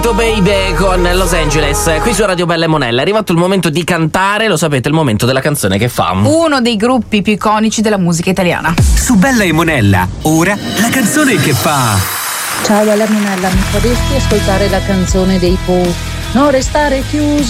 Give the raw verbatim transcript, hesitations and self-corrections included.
Baby con Los Angeles qui su Radio Bella e Monella. È arrivato il momento di cantare, lo sapete, il momento della canzone che fa uno dei gruppi più iconici della musica italiana. Su Bella e Monella, ora la canzone che fa. Ciao Bella e Monella, mi potresti ascoltare la canzone dei Pooh? Non restare chiuso